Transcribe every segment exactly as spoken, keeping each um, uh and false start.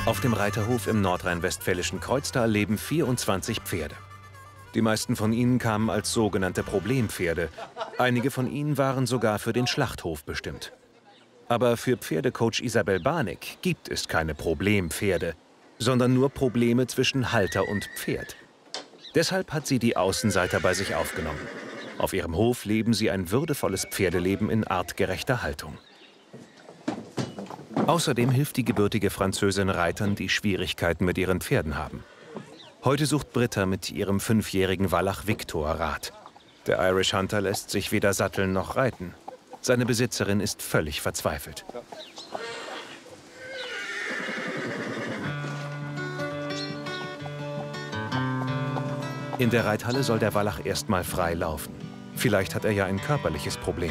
Auf dem Reiterhof im nordrhein-westfälischen Kreuztal leben vierundzwanzig Pferde. Die meisten von ihnen kamen als sogenannte Problempferde. Einige von ihnen waren sogar für den Schlachthof bestimmt. Aber für Pferdecoach Isabel Barneck gibt es keine Problempferde, sondern nur Probleme zwischen Halter und Pferd. Deshalb hat sie die Außenseiter bei sich aufgenommen. Auf ihrem Hof leben sie ein würdevolles Pferdeleben in artgerechter Haltung. Außerdem hilft die gebürtige Französin Reitern, die Schwierigkeiten mit ihren Pferden haben. Heute sucht Britta mit ihrem fünfjährigen Wallach Victor Rat. Der Irish Hunter lässt sich weder satteln noch reiten. Seine Besitzerin ist völlig verzweifelt. In der Reithalle soll der Wallach erst mal frei laufen. Vielleicht hat er ja ein körperliches Problem.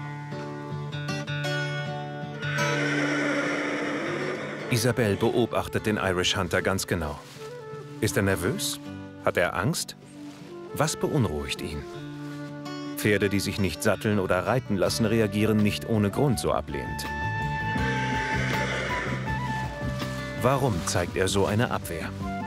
Isabel beobachtet den Irish Hunter ganz genau. Ist er nervös? Hat er Angst? Was beunruhigt ihn? Pferde, die sich nicht satteln oder reiten lassen, reagieren nicht ohne Grund so ablehnend. Warum zeigt er so eine Abwehr?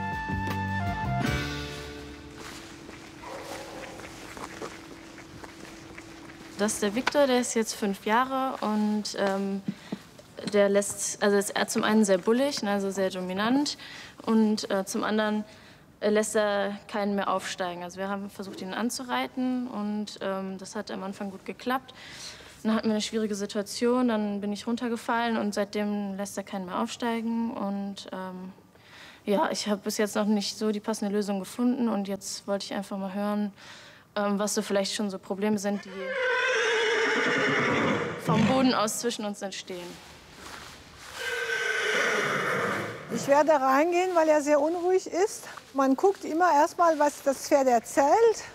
Das ist der Victor, der ist jetzt fünf Jahre und ähm, der lässt, also ist er zum einen sehr bullig, also sehr dominant, und äh, zum anderen äh, lässt er keinen mehr aufsteigen. Also wir haben versucht, ihn anzureiten, und ähm, das hat am Anfang gut geklappt. Dann hatten wir eine schwierige Situation, dann bin ich runtergefallen und seitdem lässt er keinen mehr aufsteigen. Und ähm, ja, ich habe bis jetzt noch nicht so die passende Lösung gefunden, und jetzt wollte ich einfach mal hören, ähm, was so vielleicht schon so Probleme sind, die vom Boden aus zwischen uns entstehen. Ich werde reingehen, weil er sehr unruhig ist. Man guckt immer erstmal, was das Pferd erzählt.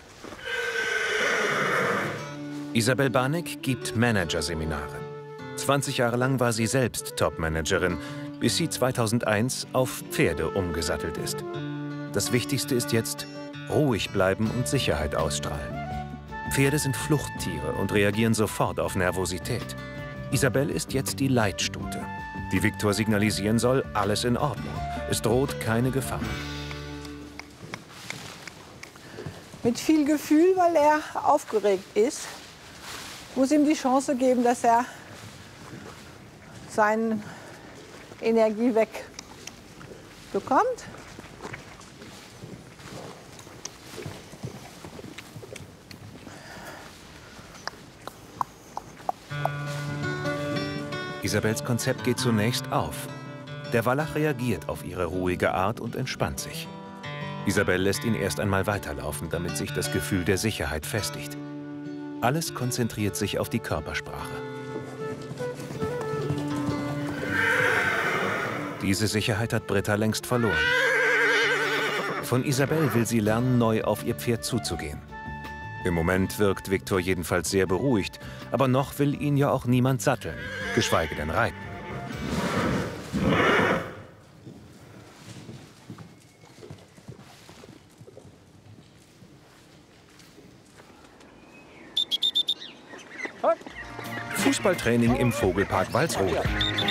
Isabel Barneck gibt Managerseminare. zwanzig Jahre lang war sie selbst Topmanagerin, bis sie zweitausendeins auf Pferde umgesattelt ist. Das Wichtigste ist jetzt, ruhig bleiben und Sicherheit ausstrahlen. Pferde sind Fluchttiere und reagieren sofort auf Nervosität. Isabel ist jetzt die Leitstute, die Victor signalisieren soll, alles in Ordnung. Es droht keine Gefahr. Mit viel Gefühl, weil er aufgeregt ist, muss ihm die Chance geben, dass er seine Energie wegbekommt. Isabels Konzept geht zunächst auf. Der Wallach reagiert auf ihre ruhige Art und entspannt sich. Isabel lässt ihn erst einmal weiterlaufen, damit sich das Gefühl der Sicherheit festigt. Alles konzentriert sich auf die Körpersprache. Diese Sicherheit hat Britta längst verloren. Von Isabel will sie lernen, neu auf ihr Pferd zuzugehen. Im Moment wirkt Victor jedenfalls sehr beruhigt, aber noch will ihn ja auch niemand satteln, geschweige denn reiten. Fußballtraining im Vogelpark Walsrode.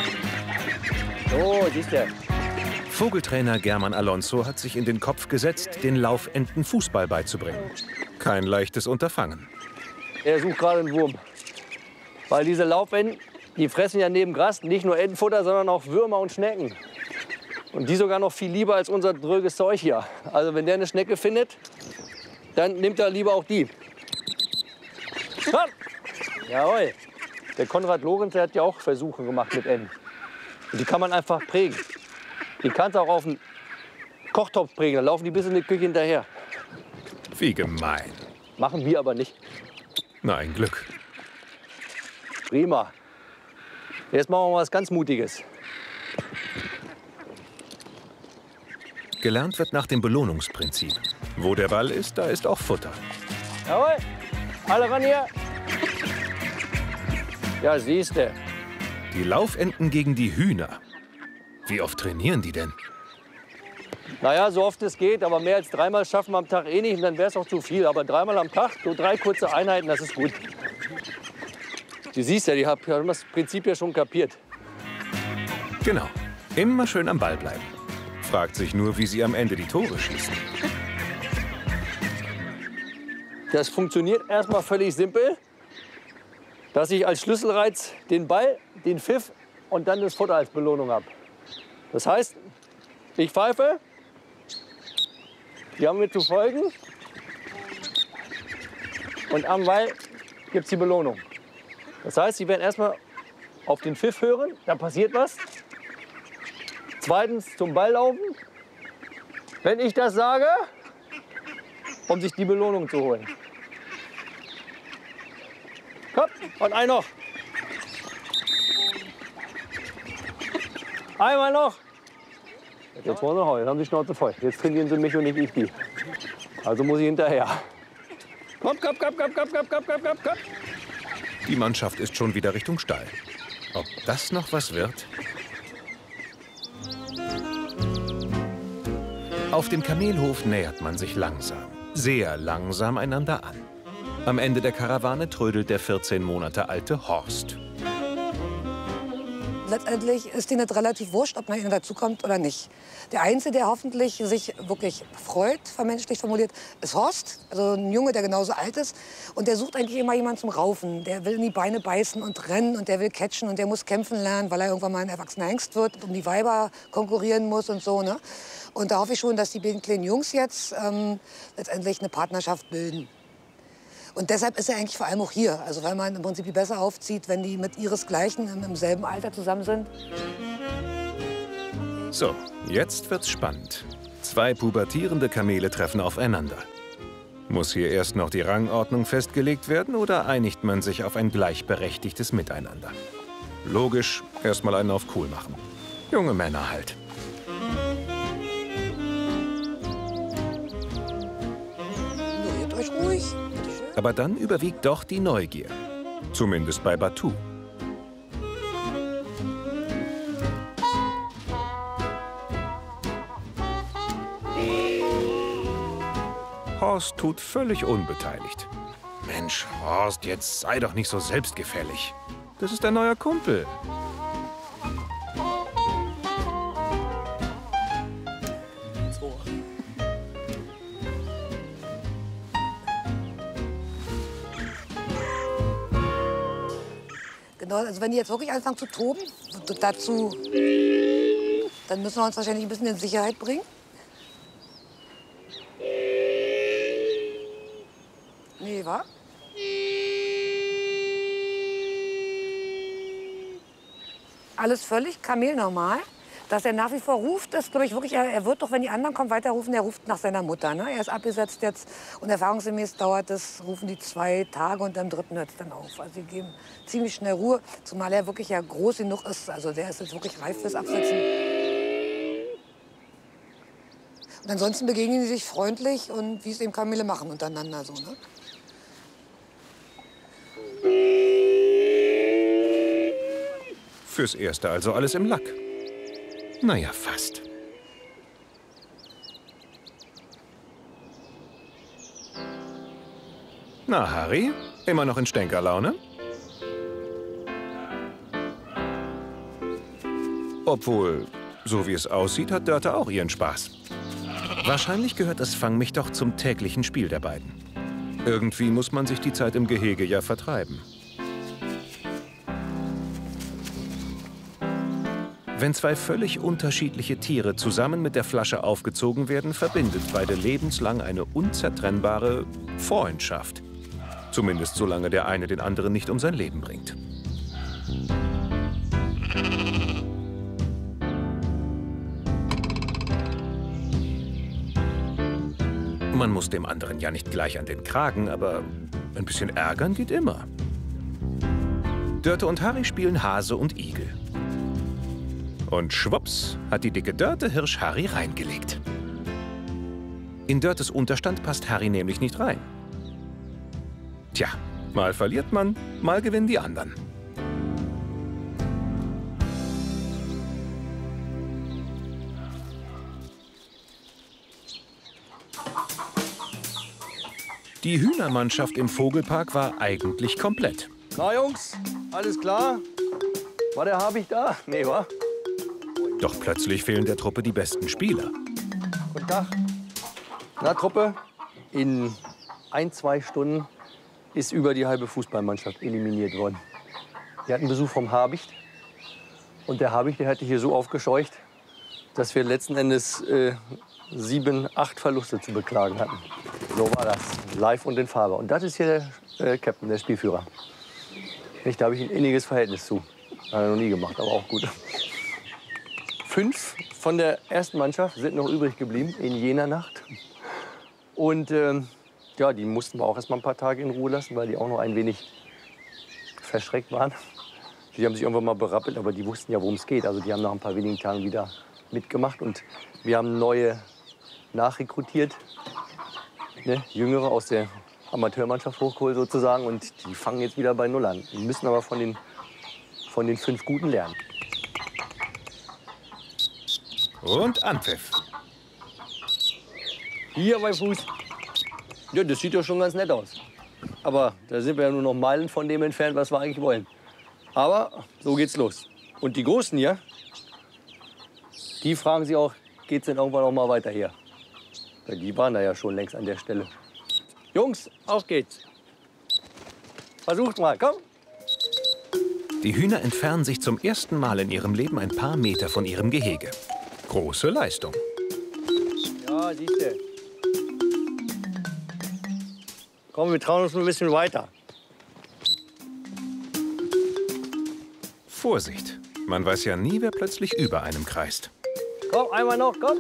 So, siehst du. Vogeltrainer German Alonso hat sich in den Kopf gesetzt, den Laufenten Fußball beizubringen. Kein leichtes Unterfangen. Er sucht gerade einen Wurm. Weil diese Laufenten, die fressen ja neben Gras nicht nur Entenfutter, sondern auch Würmer und Schnecken. Und die sogar noch viel lieber als unser dröges Zeug hier. Also wenn der eine Schnecke findet, dann nimmt er lieber auch die. Jawohl. Der Konrad Lorenz, der hat ja auch Versuche gemacht mit Enten. Und die kann man einfach prägen. Die kannst du auch auf den Kochtopf prägen, dann laufen die bis in die Küche hinterher. Wie gemein. Machen wir aber nicht. Na, ein Glück. Prima. Jetzt machen wir mal was ganz Mutiges. Gelernt wird nach dem Belohnungsprinzip. Wo der Ball ist, da ist auch Futter. Jawohl. Alle ran hier. Ja, siehste. Die Laufenten gegen die Hühner. Wie oft trainieren die denn? Naja, so oft es geht, aber mehr als dreimal schaffen wir am Tag eh nicht, und dann wäre es auch zu viel. Aber dreimal am Tag, so drei kurze Einheiten, das ist gut. Du siehst ja, die haben das Prinzip ja schon kapiert. Genau. Immer schön am Ball bleiben. Fragt sich nur, wie sie am Ende die Tore schießen. Das funktioniert erstmal völlig simpel, dass ich als Schlüsselreiz den Ball, den Pfiff und dann das Futter als Belohnung habe. Das heißt, ich pfeife, die haben mir zu folgen und am Ball gibt es die Belohnung. Das heißt, sie werden erstmal auf den Pfiff hören, da passiert was. Zweitens zum Ball laufen, wenn ich das sage, um sich die Belohnung zu holen. Komm, und ein noch. Einmal noch. Jetzt wollen sie noch, jetzt haben sie die Schnauze voll. Jetzt trainieren sie mich und nicht ich die. Also muss ich hinterher. Komm, komm, komm, komm, komm, komm, komm, komm, komm, komm. Die Mannschaft ist schon wieder Richtung Stall. Ob das noch was wird? Auf dem Kamelhof nähert man sich langsam, sehr langsam einander an. Am Ende der Karawane trödelt der vierzehn Monate alte Horst. Letztendlich ist denen relativ wurscht, ob man ihnen dazukommt oder nicht. Der Einzige, der hoffentlich sich wirklich freut, vermenschlicht formuliert, ist Horst. Also ein Junge, der genauso alt ist. Und der sucht eigentlich immer jemanden zum Raufen. Der will in die Beine beißen und rennen und der will catchen und der muss kämpfen lernen, weil er irgendwann mal ein erwachsener Hengst wird und um die Weiber konkurrieren muss und so. Ne? Und da hoffe ich schon, dass die beiden kleinen Jungs jetzt ähm, letztendlich eine Partnerschaft bilden. Und deshalb ist er eigentlich vor allem auch hier. Also weil man im Prinzip die besser aufzieht, wenn die mit ihresgleichen im, im selben Alter zusammen sind. So, jetzt wird's spannend. Zwei pubertierende Kamele treffen aufeinander. Muss hier erst noch die Rangordnung festgelegt werden oder einigt man sich auf ein gleichberechtigtes Miteinander? Logisch, erstmal einen auf cool machen. Junge Männer halt. Ignoriert euch ruhig. Aber dann überwiegt doch die Neugier. Zumindest bei Batu. Horst tut völlig unbeteiligt. Mensch, Horst, jetzt sei doch nicht so selbstgefällig. Das ist dein neuer Kumpel. Genau, also wenn die jetzt wirklich anfangen zu toben, dazu, dann müssen wir uns wahrscheinlich ein bisschen in Sicherheit bringen. Nee, wa? Alles völlig kamelnormal. Dass er nach wie vor ruft, ist, glaube ich, wirklich, er, er wird doch, wenn die anderen kommen, weiter rufen, er ruft nach seiner Mutter. Ne? Er ist abgesetzt jetzt und erfahrungsgemäß dauert das, rufen die zwei Tage und am dritten hört es dann auf. Also sie geben ziemlich schnell Ruhe, zumal er wirklich ja groß genug ist. Also der ist jetzt wirklich reif fürs Absetzen. Und ansonsten begegnen sie sich freundlich und wie es eben Kamele machen untereinander so, ne? Fürs Erste also alles im Lack. Naja, fast. Na, Harry? Immer noch in Stänkerlaune? Obwohl, so wie es aussieht, hat Dörte auch ihren Spaß. Wahrscheinlich gehört das Fang mich doch zum täglichen Spiel der beiden. Irgendwie muss man sich die Zeit im Gehege ja vertreiben. Wenn zwei völlig unterschiedliche Tiere zusammen mit der Flasche aufgezogen werden, verbindet beide lebenslang eine unzertrennbare Freundschaft. Zumindest solange der eine den anderen nicht um sein Leben bringt. Man muss dem anderen ja nicht gleich an den Kragen, aber ein bisschen ärgern geht immer. Dörte und Harry spielen Hase und Igel. Und schwupps hat die dicke Dörte Hirsch Harry reingelegt. In Dörtes Unterstand passt Harry nämlich nicht rein. Tja, mal verliert man, mal gewinnen die anderen. Die Hühnermannschaft im Vogelpark war eigentlich komplett. Na Jungs, alles klar? War der Habicht da? Nee, wa? Doch plötzlich fehlen der Truppe die besten Spieler. Guten Tag. Na, Truppe, in ein, zwei Stunden ist über die halbe Fußballmannschaft eliminiert worden. Wir hatten Besuch vom Habicht. Und der Habicht, der hatte hier so aufgescheucht, dass wir letzten Endes äh, sieben, acht Verluste zu beklagen hatten. So war das, live und in Farbe. Und das ist hier der äh, Captain, der Spielführer. Nicht, da habe ich ein inniges Verhältnis zu. Hat er noch nie gemacht, aber auch gut. Fünf von der ersten Mannschaft sind noch übrig geblieben in jener Nacht. Und ähm, ja, die mussten wir auch erst mal ein paar Tage in Ruhe lassen, weil die auch noch ein wenig verschreckt waren. Die haben sich irgendwann mal berappelt, aber die wussten ja, worum es geht. Also die haben nach ein paar wenigen Tagen wieder mitgemacht. Und wir haben neue nachrekrutiert, ne, Jüngere aus der Amateurmannschaft hochgeholt sozusagen. Und die fangen jetzt wieder bei Null an. Die müssen aber von den, von den fünf Guten lernen. Und Anpfiff. Hier bei Fuß. Ja, das sieht doch schon ganz nett aus. Aber da sind wir ja nur noch Meilen von dem entfernt, was wir eigentlich wollen. Aber so geht's los. Und die Großen hier, die fragen sich auch, geht's denn irgendwann noch mal weiter hier? Weil die waren da ja schon längst an der Stelle. Jungs, auf geht's. Versucht mal, komm. Die Hühner entfernen sich zum ersten Mal in ihrem Leben ein paar Meter von ihrem Gehege. Große Leistung. Ja, siehst du. Komm, wir trauen uns ein bisschen weiter. Vorsicht, man weiß ja nie, wer plötzlich über einem kreist. Komm, einmal noch, komm.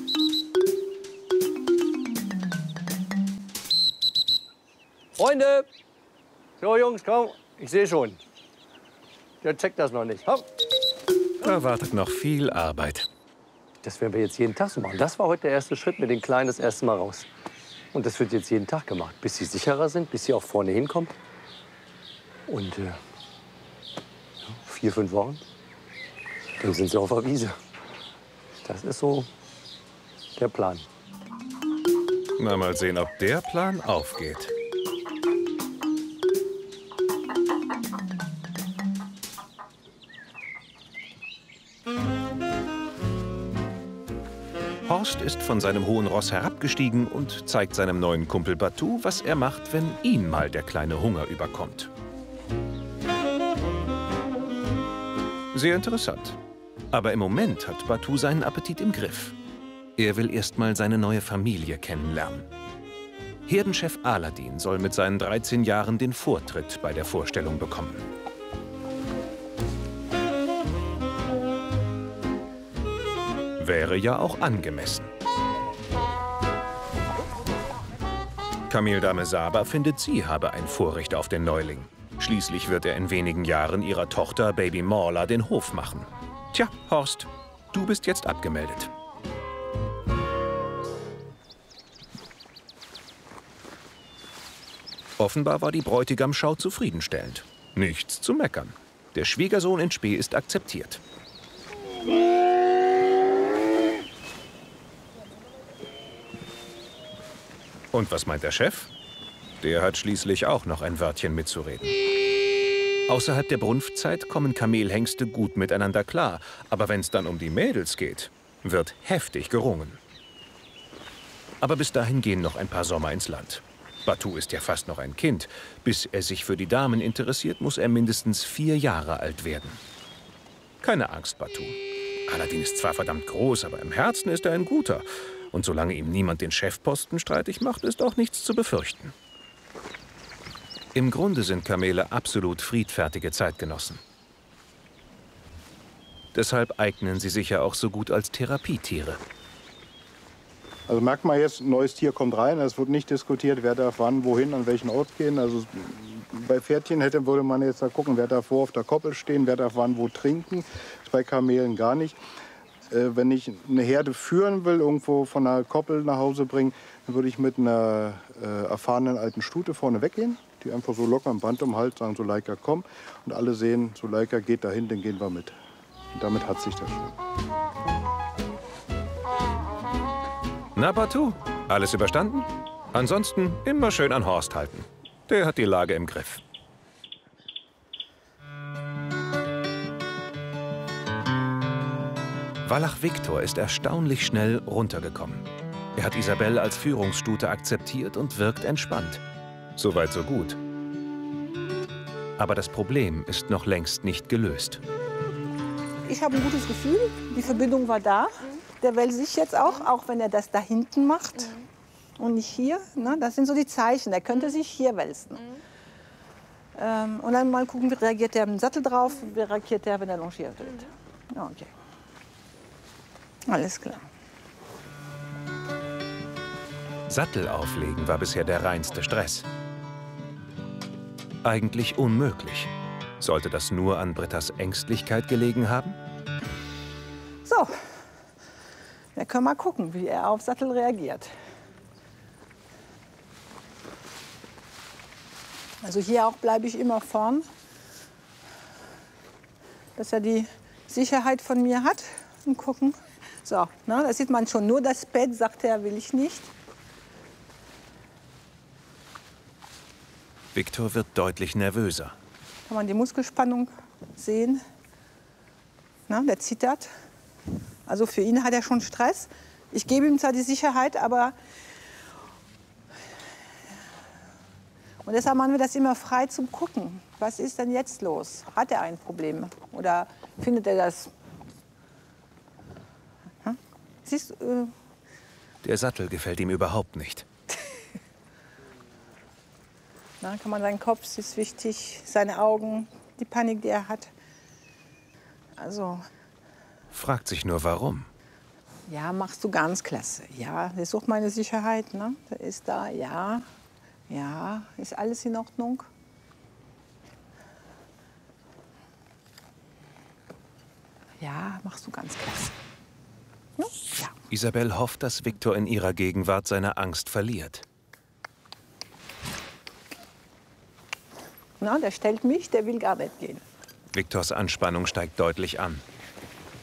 Freunde! So, Jungs, komm. Ich sehe schon. Der checkt das noch nicht. Komm. Da wartet noch viel Arbeit. Das werden wir jetzt jeden Tag so machen. Das war heute der erste Schritt mit den Kleinen das erste Mal raus. Und das wird jetzt jeden Tag gemacht, bis sie sicherer sind, bis sie auch vorne hinkommen. Und äh, vier, fünf Wochen, dann sind sie auf der Wiese. Das ist so der Plan. Na, mal sehen, ob der Plan aufgeht. Horst ist von seinem hohen Ross herabgestiegen und zeigt seinem neuen Kumpel Batu, was er macht, wenn ihn mal der kleine Hunger überkommt. Sehr interessant. Aber im Moment hat Batu seinen Appetit im Griff. Er will erst mal seine neue Familie kennenlernen. Herdenchef Aladin soll mit seinen dreizehn Jahren den Vortritt bei der Vorstellung bekommen. Wäre ja auch angemessen. Kameldame Saba findet, sie habe ein Vorrecht auf den Neuling. Schließlich wird er in wenigen Jahren ihrer Tochter Baby Morla den Hof machen. Tja, Horst, du bist jetzt abgemeldet. Offenbar war die Bräutigamschau zufriedenstellend. Nichts zu meckern. Der Schwiegersohn in Spee ist akzeptiert. Und was meint der Chef? Der hat schließlich auch noch ein Wörtchen mitzureden. Außerhalb der Brunftzeit kommen Kamelhengste gut miteinander klar. Aber wenn es dann um die Mädels geht, wird heftig gerungen. Aber bis dahin gehen noch ein paar Sommer ins Land. Batu ist ja fast noch ein Kind. Bis er sich für die Damen interessiert, muss er mindestens vier Jahre alt werden. Keine Angst, Batu. Aladin ist zwar verdammt groß, aber im Herzen ist er ein guter. Und solange ihm niemand den Chefposten streitig macht, ist auch nichts zu befürchten. Im Grunde sind Kamele absolut friedfertige Zeitgenossen. Deshalb eignen sie sich ja auch so gut als Therapietiere. Also merkt man jetzt, ein neues Tier kommt rein, es wird nicht diskutiert, wer darf wann, wohin, an welchen Ort gehen. Also bei Pferdchen hätte, würde man jetzt da gucken, wer darf wo auf der Koppel stehen, wer darf wann wo trinken. Das ist bei Kamelen gar nicht. Äh, wenn ich eine Herde führen will, irgendwo von einer Koppel nach Hause bringen, dann würde ich mit einer äh, erfahrenen alten Stute vorne weggehen, die einfach so locker ein Band um den Hals sagen, Suleika, komm. Und alle sehen, Suleika geht dahin, dann gehen wir mit. Und damit hat sich das schon. Na, Batu, alles überstanden? Ansonsten immer schön an Horst halten. Der hat die Lage im Griff. Wallach Viktor ist erstaunlich schnell runtergekommen. Er hat Isabelle als Führungsstute akzeptiert und wirkt entspannt. Soweit so gut. Aber das Problem ist noch längst nicht gelöst. Ich habe ein gutes Gefühl, die Verbindung war da. Der will sich jetzt auch, auch wenn er das da hinten macht und nicht hier. Ne? Das sind so die Zeichen, er könnte sich hier wälzen. Ähm, und dann mal gucken, wie reagiert der im Sattel drauf, wie reagiert der, wenn er longiert wird. Okay. Alles klar. Sattel auflegen war bisher der reinste Stress. Eigentlich unmöglich. Sollte das nur an Brittas Ängstlichkeit gelegen haben? So, dann können wir mal gucken, wie er auf Sattel reagiert. Also hier auch bleibe ich immer vorn, dass er die Sicherheit von mir hat. Und gucken. So, ne, da sieht man schon, nur das Bett, sagt er, will ich nicht. Viktor wird deutlich nervöser. Kann man die Muskelspannung sehen. Na, der zittert. Also für ihn hat er schon Stress. Ich gebe ihm zwar die Sicherheit, aber... Und deshalb machen wir das immer frei zum Gucken. Was ist denn jetzt los? Hat er ein Problem? Oder findet er das... Hm? Siehst du... Äh Der Sattel gefällt ihm überhaupt nicht. Na, kann man seinen Kopf, das ist wichtig, seine Augen, die Panik, die er hat. Also... Fragt sich nur, warum. Ja, machst du ganz klasse. Ja, der sucht meine Sicherheit, ne? Der ist da, ja. Ja, ist alles in Ordnung? Ja, machst du ganz klasse. Ja. Ja. Isabelle hofft, dass Viktor in ihrer Gegenwart seine Angst verliert. Na, der stellt mich, der will gar nicht gehen. Viktors Anspannung steigt deutlich an.